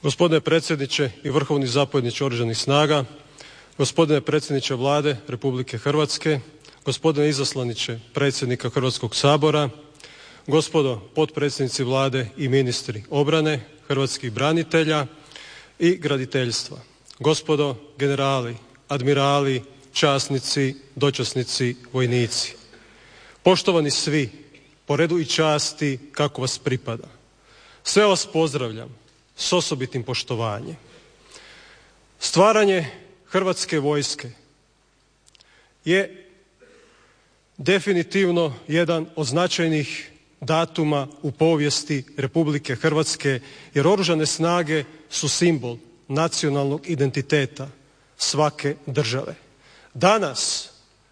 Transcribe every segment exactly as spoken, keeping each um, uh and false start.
Gospodine predsjedniče i vrhovni zapovjedniče Oružanih snaga, gospodine predsjedniče Vlade Republike Hrvatske, gospodine izaslaniče predsjednika Hrvatskog sabora, gospodo potpredsjednici Vlade i ministri obrane, hrvatskih branitelja i graditeljstva, gospodo generali, admirali, časnici, dočasnici, vojnici. Poštovani svi, po redu i časti kako vas pripada. Sve vas pozdravljam s osobitim poštovanjem. Stvaranje Hrvatske vojske je definitivno jedan od značajnih datuma u povijesti Republike Hrvatske, jer Oružane snage su simbol nacionalnog identiteta svake države. Danas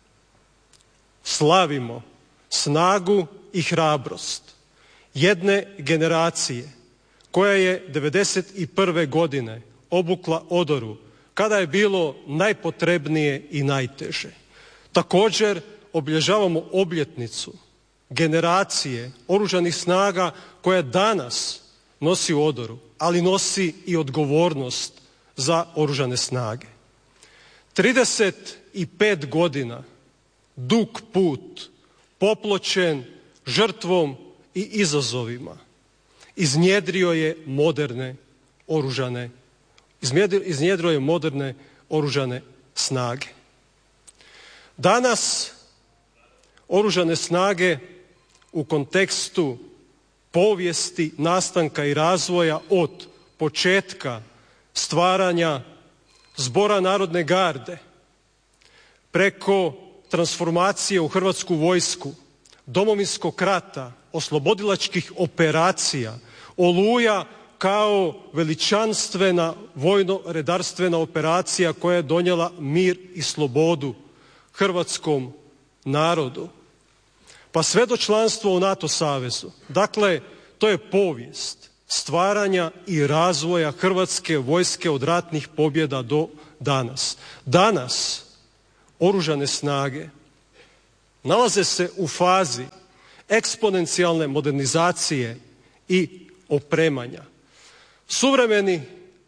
slavimo snagu i hrabrost jedne generacije koja je devedeset prve godine obukla odoru kada je bilo najpotrebnije i najteže. Također obilježavamo obljetnicu generacije Oružanih snaga koja danas nosi odoru, ali nosi i odgovornost za Oružane snage. trideset pet godina dug put popločen žrtvom i izazovima iznjedrio je moderne oružane, iznjedrio je moderne oružane snage. Danas Oružane snage u kontekstu povijesti nastanka i razvoja od početka stvaranja Zbora narodne garde preko transformacije u Hrvatsku vojsku, Domovinskog rata, oslobodilačkih operacija, Oluja kao veličanstvena vojno-redarstvena operacija koja je donijela mir i slobodu hrvatskom narodu, pa sve do članstva u NATO savezu. Dakle, to je povijest stvaranja i razvoja Hrvatske vojske od ratnih pobjeda do danas. Danas Oružane snage nalaze se u fazi eksponencijalne modernizacije i opremanja. Suvremeni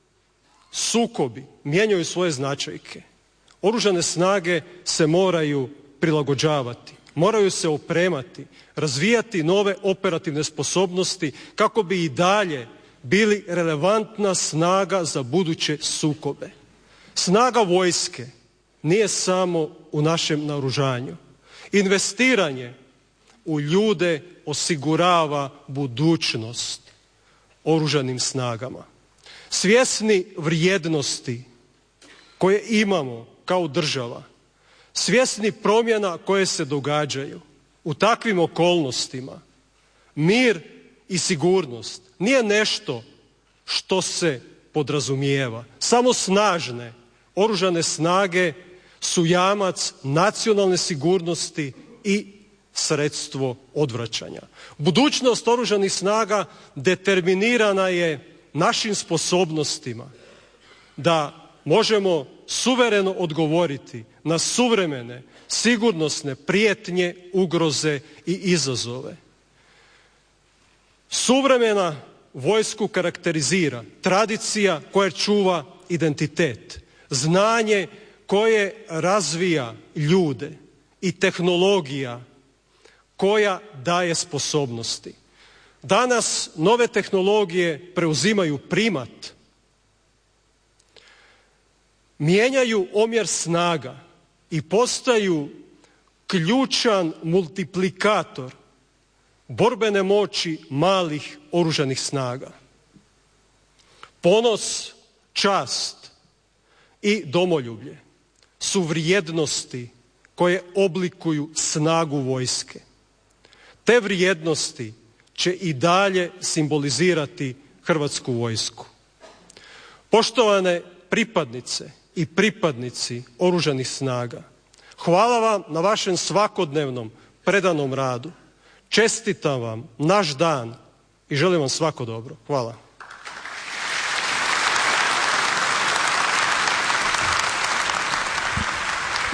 sukobi mijenjaju svoje značajke. Oružane snage se moraju prilagođavati, moraju se opremati, razvijati nove operativne sposobnosti kako bi i dalje bili relevantna snaga za buduće sukobe. Snaga vojske nije samo u našem naoružanju. Investiranje u ljude osigurava budućnost Oružanim snagama. Svjesni vrijednosti koje imamo kao država, svjesni promjena koje se događaju u takvim okolnostima, mir i sigurnost nije nešto što se podrazumijeva. Samo snažne Oružane snage su jamac nacionalne sigurnosti i sredstvo odvraćanja. Budućnost Oružanih snaga determinirana je našim sposobnostima da možemo suvereno odgovoriti na suvremene sigurnosne prijetnje, ugroze i izazove. Suvremena vojsku karakterizira tradicija koja čuva identitet, znanje koje razvija ljude i tehnologija koja daje sposobnosti. Danas nove tehnologije preuzimaju primat, mijenjaju omjer snaga i postaju ključan multiplikator borbene moći malih Oružanih snaga. Ponos, čast i domoljublje su vrijednosti koje oblikuju snagu vojske. Te vrijednosti će i dalje simbolizirati Hrvatsku vojsku. Poštovane pripadnice i pripadnici Oružanih snaga, hvala vam na vašem svakodnevnom predanom radu. Čestitam vam naš dan i želim vam svako dobro. Hvala.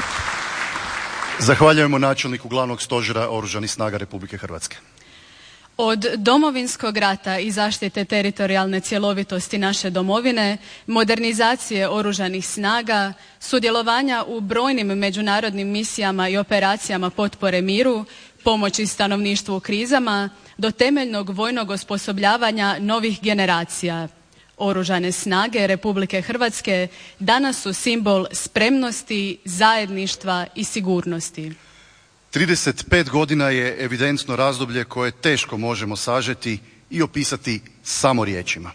Zahvaljujemo načelniku Glavnog stožera Oružanih snaga Republike Hrvatske. Od Domovinskog rata i zaštite teritorijalne cjelovitosti naše domovine, modernizacije oružanih snaga, sudjelovanja u brojnim međunarodnim misijama i operacijama potpore miru, pomoći stanovništvu u krizama, do temeljnog vojnog osposobljavanja novih generacija. Oružane snage Republike Hrvatske danas su simbol spremnosti, zajedništva i sigurnosti. trideset pet godina je evidentno razdoblje koje teško možemo sažeti i opisati samo riječima.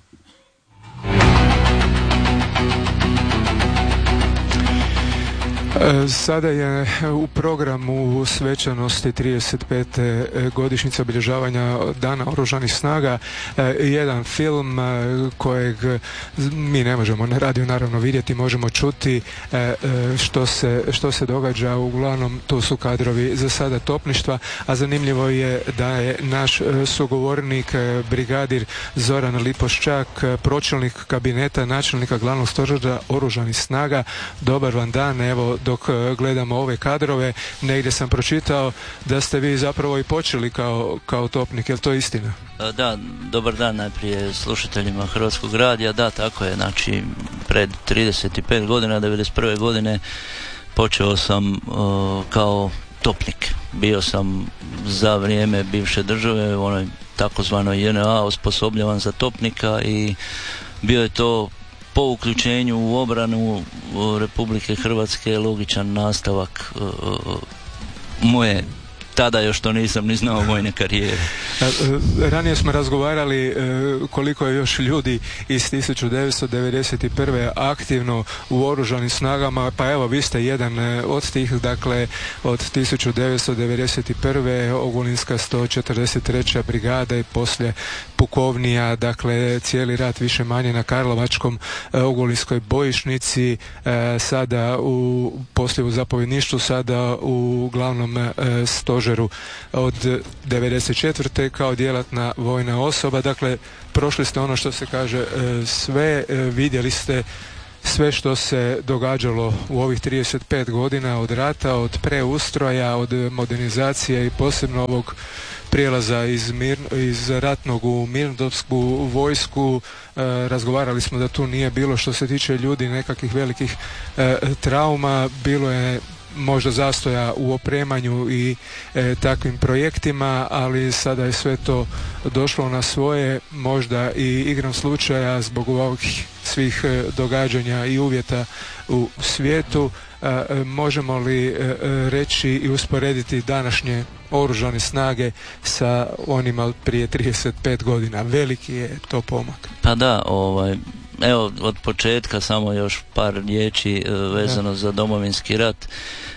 Sada je u programu svečanosti trideset pete godišnjice obilježavanja Dana oružanih snaga jedan film kojeg mi ne možemo na radiju naravno vidjeti, možemo čuti što se, što se događa. Uglavnom tu su kadrovi za sada topništva, a zanimljivo je da je naš sugovornik brigadir Zoran Lipošćak, pročelnik kabineta načelnika glavnog stožera oružanih snaga. Dobar vam dan. Evo, dok gledamo ove kadrove, negdje sam pročitao da ste vi zapravo i počeli kao, kao topnik, je li to istina? Da, dobar dan najprije slušateljima Hrvatskog radija. Da, tako je, znači pred trideset pet godina, devedeset prve godine počeo sam uh, kao topnik. Bio sam za vrijeme bivše države u onoj takozvanoj J N A osposobljavan za topnika i bio je to po uključenju u obranu Republike Hrvatske logičan nastavak uh, moje, tada još to nisam ni znao, vojne karijere. Ranije smo razgovarali koliko je još ljudi iz tisuću devetsto devedeset prve aktivno u oružanim snagama, pa evo vi ste jedan od tih, dakle od tisuću devetsto devedeset prve Ogulinska sto četrdeset treća brigada i poslije pukovnija, dakle cijeli rat više manje na Karlovačkom Ogulinskoj bojišnici, sada u poslije u zapovjedništvu, sada u glavnom stožeru od devedeset četvrte kao djelatna vojna osoba. Dakle, prošli ste ono što se kaže sve, vidjeli ste sve što se događalo u ovih trideset pet godina od rata, od preustroja, od modernizacije i posebno ovog prijelaza iz, mir, iz ratnog u mirnodopsku vojsku. E, razgovarali smo da tu nije bilo, što se tiče ljudi, nekakvih velikih e, trauma, bilo je možda zastoja u opremanju i e, takvim projektima, ali sada je sve to došlo na svoje, možda i igrom slučaja zbog ovih svih e, događanja i uvjeta u svijetu. E, možemo li e, reći i usporediti današnje oružane snage sa onima prije trideset pet godina? Veliki je to pomak. Pa da, ovaj evo od početka samo još par riječi e, vezano da. za Domovinski rat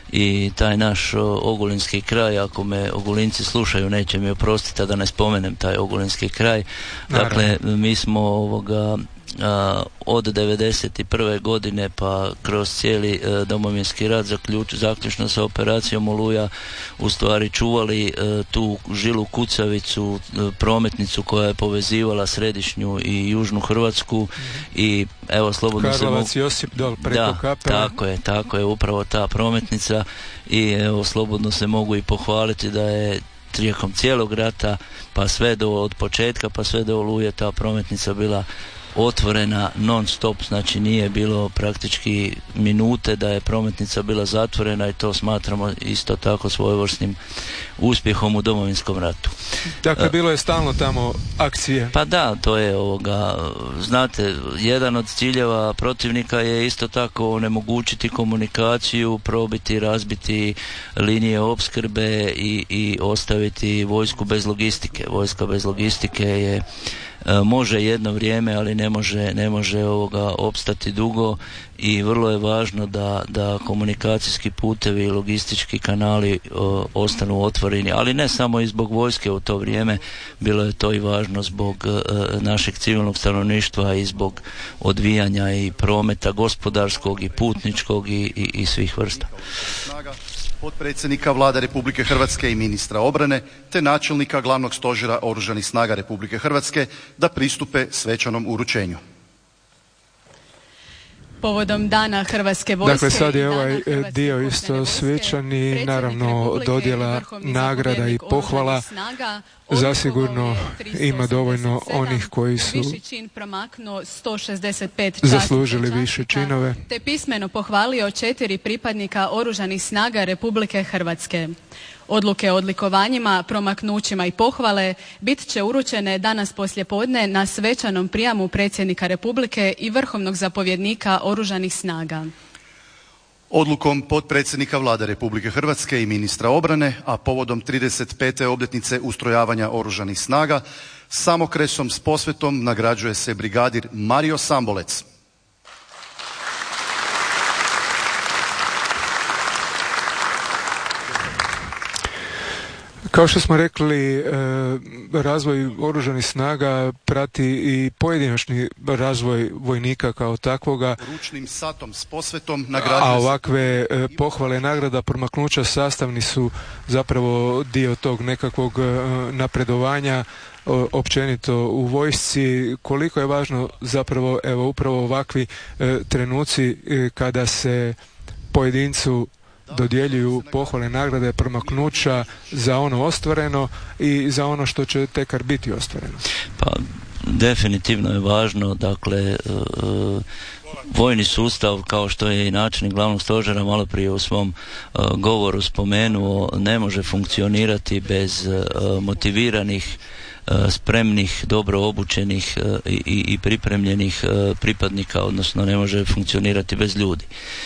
i taj naš o, Ogulinski kraj. Ako me Ogulinci slušaju, neće mi oprostiti da ne spomenem taj Ogulinski kraj. Dakle, naravno, mi smo ovoga a, od devedeset prve godine pa kroz cijeli a, Domovinski rat zaključ, zaključno sa operacijom Oluja u stvari čuvali a, tu žilu kucavicu, a, prometnicu koja je povezivala središnju i južnu Hrvatsku. Mm-hmm. I evo slobodno se mogu... Josip dol preko da, Kapela. tako je, tako je, upravo ta prometnica i evo slobodno se mogu i pohvaliti da je tijekom cijelog rata pa sve do od početka pa sve do Oluje ta prometnica bila otvorena non stop, znači nije bilo praktički minute da je prometnica bila zatvorena i to smatramo isto tako svojevrsnim uspjehom u Domovinskom ratu. Dakle, bilo je stalno tamo akcije. Pa da, to je ovoga, znate, jedan od ciljeva protivnika je isto tako onemogućiti komunikaciju, probiti, razbiti linije opskrbe i, i ostaviti vojsku bez logistike. Vojska bez logistike je može jedno vrijeme, ali ne može, ne može ovoga opstati dugo i vrlo je važno da, da komunikacijski putevi i logistički kanali o, ostanu otvoreni, ali ne samo i zbog vojske u to vrijeme, bilo je to i važno zbog e, našeg civilnog stanovništva i zbog odvijanja i prometa gospodarskog i putničkog i, i, i svih vrsta. Potpredsjednika Vlade Republike Hrvatske i ministra obrane, te načelnika glavnog stožera Oružanih snaga Republike Hrvatske da pristupe svečanom uručenju. Povodom Dana Hrvatske vojske. Dakle, sad je ovaj dio isto svečan i naravno dodjela nagrada i pohvala. zasigurno ima dovoljno onih koji su viši čin promaknuo sto šezdeset pet zaslužili više činove, te pismeno pohvalio četiri pripadnika Oružanih snaga Republike Hrvatske. Odluke o odlikovanjima, promaknućima i pohvale bit će uručene danas poslijepodne na svečanom prijamu predsjednika Republike i vrhovnog zapovjednika Oružanih snaga. Odlukom potpredsjednika Vlade Republike Hrvatske i ministra obrane, a povodom trideset pete obljetnice ustrojavanja Oružanih snaga, samokresom s posvetom nagrađuje se brigadir Mario Sambolec. Kao što smo rekli, razvoj Oružanih snaga prati i pojedinačni razvoj vojnika kao takvoga, ručnim satom s posvetom nagrađuje a ovakve pohvale, nagrada, promaknuća sastavni su zapravo dio tog nekakvog napredovanja općenito u vojsci. Koliko je važno zapravo evo upravo ovakvi trenuci kada se pojedincu dodjeljuju pohvale, nagrade, promaknuća za ono ostvareno i za ono što će tekar biti ostvareno. Pa definitivno je važno, dakle vojni sustav, kao što je i načelnik glavnog stožera malo prije u svom govoru spomenuo, ne može funkcionirati bez motiviranih, spremnih, dobro obučenih i, i pripremljenih pripadnika, odnosno ne može funkcionirati bez ljudi.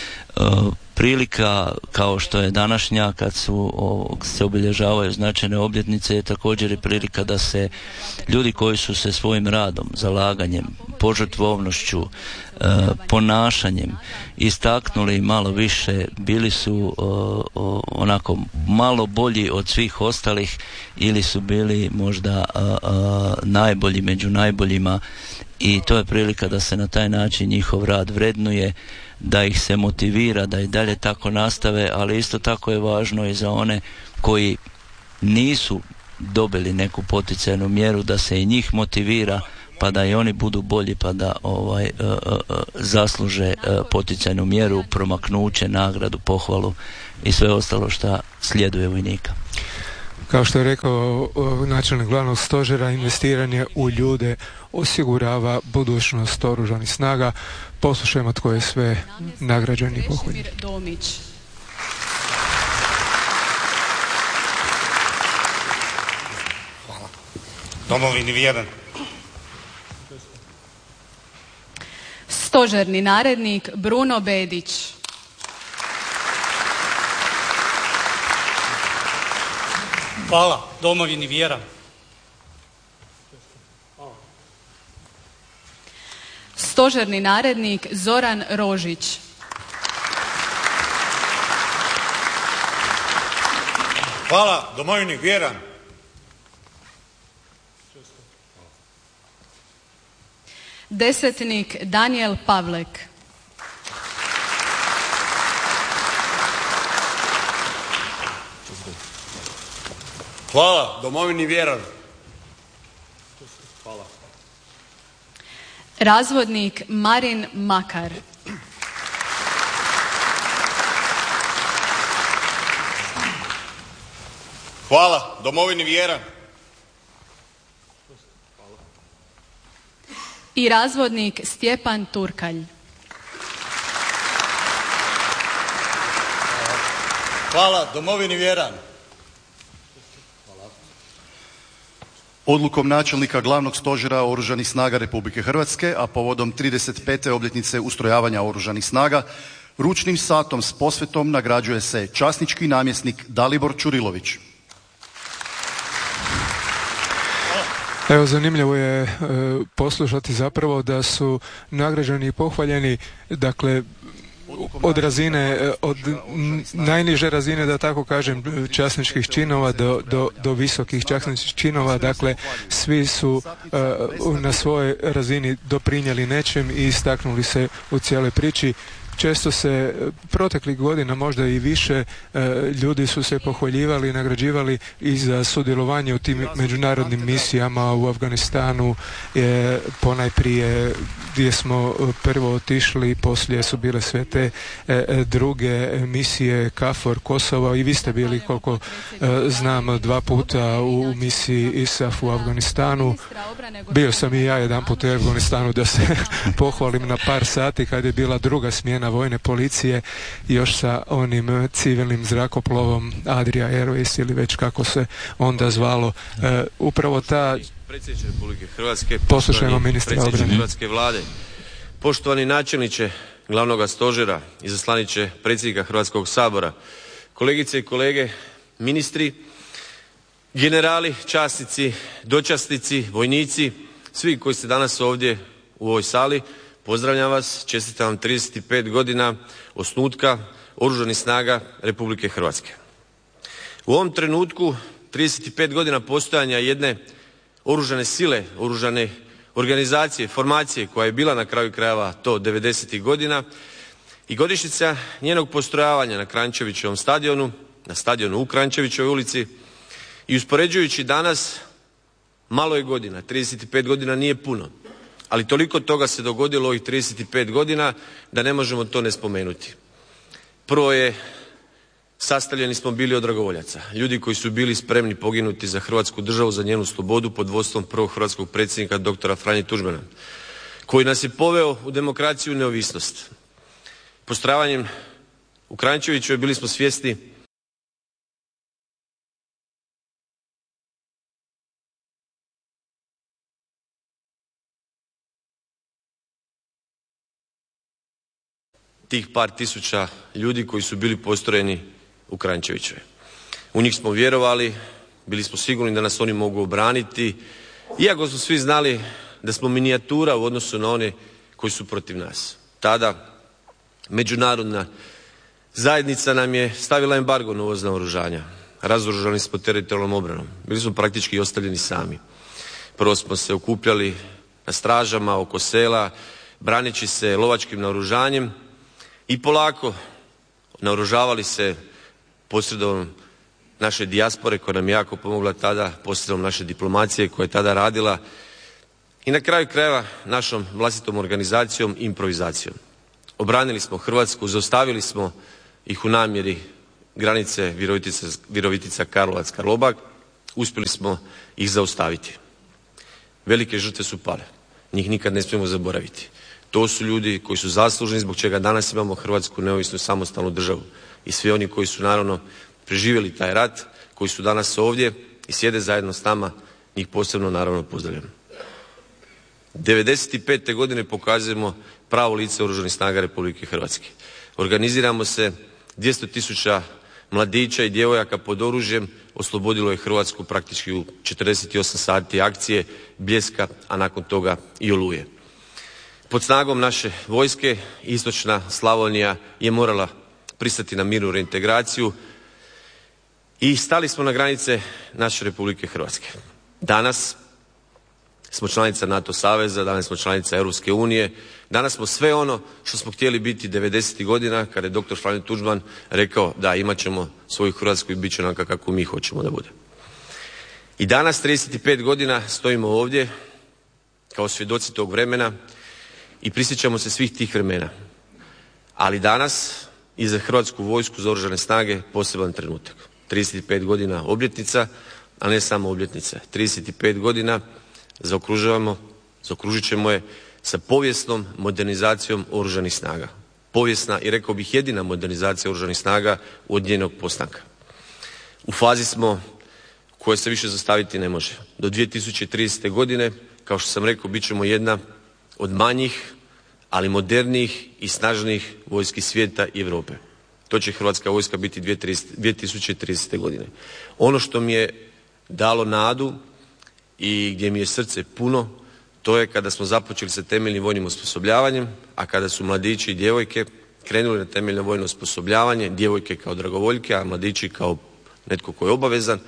Prilika kao što je današnja, kad su o, se obilježavaju značajne obljetnice, je također i prilika da se ljudi koji su se svojim radom, zalaganjem, požrtvovnošću, e, ponašanjem istaknuli malo više, bili su o, o, onako malo bolji od svih ostalih ili su bili možda a, a, najbolji među najboljima, i to je prilika da se na taj način njihov rad vrednuje, da ih se motivira da i dalje tako nastave, ali isto tako je važno i za one koji nisu dobili neku poticajnu mjeru, da se i njih motivira pa da i oni budu bolji, pa da ovaj uh, uh, zasluže uh, poticajnu mjeru, promaknuće, nagradu, pohvalu i sve ostalo što slijeduje vojnika. Kao što je rekao načelnik glavnog stožera, investiranje u ljude osigurava budućnost Oružanih snaga. Poslušajmo tko je sve nagrađen i pohvaljen. Hvala. Domovini vjeran. Stožerni narednik Bruno Bedić. Hvala, domovini vjeran. Stožerni narednik Zoran Rožić. Hvala, domovini vjeran. Desetnik Daniel Pavlek. Hvala, domovini vjeran. Hvala. Razvodnik Marin Makar. Hvala, domovini vjeran. I razvodnik Stjepan Turkalj. Hvala, domovini vjeran. Odlukom načelnika glavnog stožera Oružanih snaga Republike Hrvatske, a povodom trideset pete obljetnice ustrojavanja Oružanih snaga, ručnim satom s posvetom nagrađuje se časnički namjesnik Dalibor Ćurilović. Evo, zanimljivo je e, poslušati zapravo da su nagrađeni i pohvaljeni, dakle, od razine, od najniže razine, da tako kažem, časničkih činova do, do, do visokih časničkih činova, dakle svi su uh, na svojoj razini doprinijeli nečem i istaknuli se u cijeloj priči. često se proteklih godina, možda i više, ljudi su se pohvaljivali i nagrađivali i za sudjelovanje u tim međunarodnim misijama u Afganistanu, ponajprije gdje smo prvo otišli, poslije su bile sve te druge misije, KFOR, Kosovo, i vi ste bili, koliko znam, dva puta u misiji I S A F u Afganistanu. Bio sam i ja jedan put u Afganistanu, da se pohvalim, na par sati kad je bila druga smjena vojne policije, još sa onim civilnim zrakoplovom Adria Airways ili već kako se onda zvalo. E, upravo ta... Predsjedniče Republike Hrvatske, poslušajmo ministra obrane. Hrvatske vlade, poštovani načelniče glavnog stožera, izaslaniče predsjednika Hrvatskog sabora, kolegice i kolege, ministri, generali, časnici, dočasnici, vojnici, svi koji ste danas ovdje u ovoj sali, pozdravljam vas, čestitam vam trideset pet godina osnutka Oružanih snaga Republike Hrvatske. U ovom trenutku trideset pet godina postojanja jedne oružane sile, oružane organizacije, formacije koja je bila na kraju krajeva to devedesetih godina i godišnjica njenog postrojavanja na Kranjčevićevom stadionu, na stadionu u Kranjčevićevoj ulici, i uspoređujući danas, malo je godina, trideset pet godina nije puno, ali toliko toga se dogodilo ovih trideset pet godina da ne možemo to ne spomenuti. Prvo je, sastavljeni smo bili od dragovoljaca, ljudi koji su bili spremni poginuti za Hrvatsku državu, za njenu slobodu pod vodstvom prvog hrvatskog predsjednika doktora Franje Tuđmana, koji nas je poveo u demokraciju i neovisnost. Postrojavanjem u Kranjčeviću bili smo svjesni tih par tisuća ljudi koji su bili postrojeni u Kranjčevićevoj. U njih smo vjerovali, bili smo sigurni da nas oni mogu obraniti, iako smo svi znali da smo minijatura u odnosu na one koji su protiv nas. Tada međunarodna zajednica nam je stavila embargo na uvoz naoružanja. Razoružani smo teritorijalnom obranom. Bili smo praktički ostavljeni sami. Prvo smo se okupljali na stražama oko sela, braneći se lovačkim naoružanjem, i polako naoružavali se posredom naše dijaspore koja nam je jako pomogla tada, posredom naše diplomacije koja je tada radila, i na kraju krajeva našom vlastitom organizacijom i improvizacijom. Obranili smo Hrvatsku, zaustavili smo ih u namjeri granice Virovitica, Virovitica Karlovac, Karlobag, uspjeli smo ih zaustaviti. Velike žrtve su pale, njih nikad ne smijemo zaboraviti. To su ljudi koji su zaslužni zbog čega danas imamo Hrvatsku neovisnu samostalnu državu. I svi oni koji su naravno preživjeli taj rat, koji su danas ovdje i sjede zajedno s nama, njih posebno naravno pozdravljam. devedeset pete godine pokazujemo pravo lice Oružanih snaga Republike Hrvatske. Organiziramo se, dvjesto tisuća mladića i djevojaka pod oružjem oslobodilo je Hrvatsku praktički u četrdeset osam sati akcije, Bljeska, a nakon toga i Oluje. Pod snagom naše vojske istočna Slavonija je morala pristati na mirnu reintegraciju i stali smo na granice naše Republike Hrvatske. Danas smo članica NATO saveza, danas smo članica Europske unije, danas smo sve ono što smo htjeli biti devedesetih godina kada je doktor Franjo Tuđman rekao da imat ćemo svoju Hrvatsku i bit će onaka kako mi hoćemo da bude. I danas, trideset pet godina, stojimo ovdje kao svjedoci tog vremena i prisjećamo se svih tih vremena. Ali danas i za Hrvatsku vojsku, za Oružane snage poseban trenutak. trideset pet godina obljetnica, a ne samo obljetnica. trideset pet godina zaokružujemo, zaokružit ćemo je sa povijesnom modernizacijom Oružanih snaga. Povijesna i rekao bih jedina modernizacija Oružanih snaga od njenog postanka. U fazi smo koje se više zastaviti ne može. Do dvije tisuće tridesete godine, kao što sam rekao, bit ćemo jedna od manjih, ali modernijih i snažnijih vojski svijeta i Europe. To će Hrvatska vojska biti dvije tisuće tridesete godine. Ono što mi je dalo nadu i gdje mi je srce puno, to je kada smo započeli sa temeljnim vojnim osposobljavanjem, a kada su mladići i djevojke krenuli na temeljno vojno osposobljavanje, djevojke kao dragovoljke, a mladići kao netko tko je obavezan,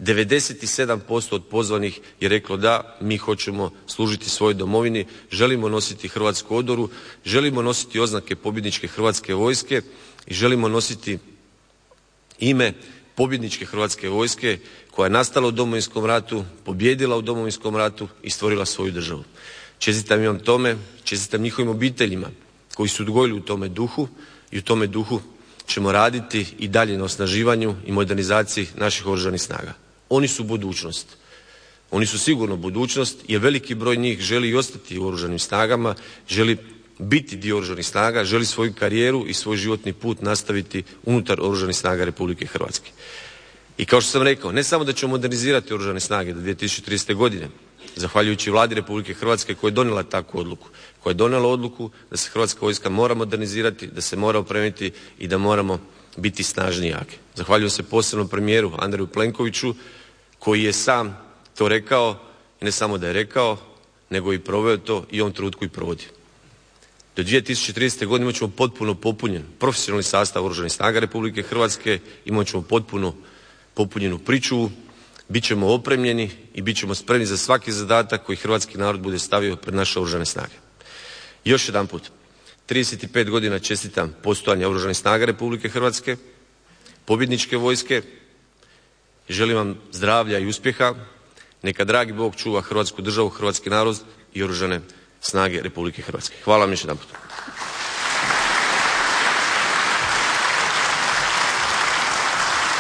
devedeset sedam posto od pozvanih je reklo da, mi hoćemo služiti svojoj domovini, želimo nositi hrvatsku odoru, želimo nositi oznake pobjedničke hrvatske vojske i želimo nositi ime pobjedničke hrvatske vojske koja je nastala u Domovinskom ratu, pobijedila u Domovinskom ratu i stvorila svoju državu. Čestitam im tome, čestitam njihovim obiteljima koji su odgojili u tome duhu i u tome duhu ćemo raditi i dalje na osnaživanju i modernizaciji naših oružanih snaga. Oni su budućnost. Oni su sigurno budućnost jer veliki broj njih želi i ostati u oružanim snagama, želi biti dio oružanih snaga, želi svoju karijeru i svoj životni put nastaviti unutar oružanih snaga Republike Hrvatske. I kao što sam rekao, ne samo da ćemo modernizirati oružane snage do dvije tisuće tridesete. godine, zahvaljujući Vladi Republike Hrvatske koja je donijela takvu odluku, koja je donijela odluku da se Hrvatska vojska mora modernizirati, da se mora opremiti i da moramo biti snažni i jaki. Zahvaljujem se posebno premijeru Andreju Plenkoviću koji je sam to rekao i ne samo da je rekao, nego i proveo to i u ovom trenutku i provodi. Do dvije tisuće tridesete. godine imat ćemo potpuno popunjen profesionalni sastav oružanih snaga Republike Hrvatske, imat ćemo potpuno popunjenu pričuvu, bit ćemo opremljeni i bit ćemo spremni za svaki zadatak koji hrvatski narod bude stavio pred naše oružane snage. Još jedanput, trideset pet godina čestitam postojanja oružanih snaga Republike Hrvatske, pobjedničke vojske, želim vam zdravlja i uspjeha, neka dragi Bog čuva Hrvatsku državu, hrvatski narod i oružane snage Republike Hrvatske. Hvala vam još jedanput.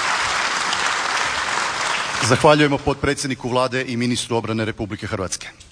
Zahvaljujemo potpredsjedniku Vlade i ministru obrane Republike Hrvatske.